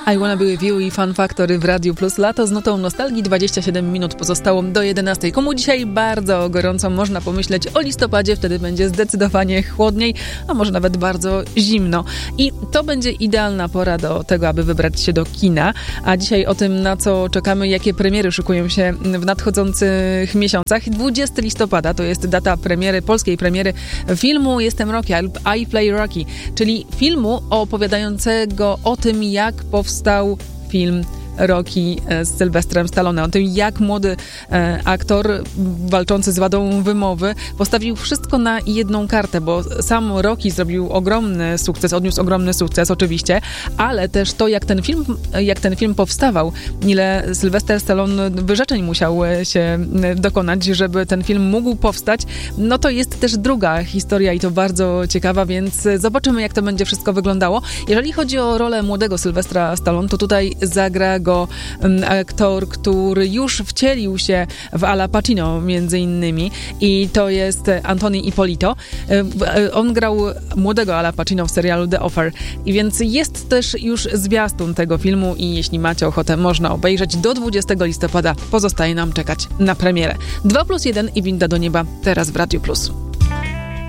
I Wanna Be With You i Fun Factory w Radiu Plus. Lato z nutą nostalgii, 27 minut pozostało do 11. Komu dzisiaj bardzo gorąco, można pomyśleć o listopadzie, wtedy będzie zdecydowanie chłodniej, a może nawet bardzo zimno. I to będzie idealna pora do tego, aby wybrać się do kina. A dzisiaj o tym, na co czekamy, jakie premiery szykują się w nadchodzących miesiącach. 20 listopada to jest data premiery, polskiej premiery filmu Jestem Rocky, I Play Rocky, czyli filmu opowiadającego o tym, jak powstał film Rocky z Sylwestrem Stallone, o tym, jak młody aktor walczący z wadą wymowy postawił wszystko na jedną kartę, bo sam Rocky zrobił ogromny sukces, odniósł ogromny sukces oczywiście, ale też to, jak ten film powstawał, ile Sylwester Stallone wyrzeczeń musiał się dokonać, żeby ten film mógł powstać, no to jest też druga historia i to bardzo ciekawa, więc zobaczymy, jak to będzie wszystko wyglądało. Jeżeli chodzi o rolę młodego Sylwestra Stallone, to tutaj zagra go aktor, który już wcielił się w Al Pacino między innymi i to jest Anthony Ippolito. On grał młodego Al Pacino w serialu The Offer i więc jest też już zwiastun tego filmu i jeśli macie ochotę, można obejrzeć do 20 listopada. Pozostaje nam czekać na premierę. 2+1 i Winda do nieba teraz w Radiu Plus.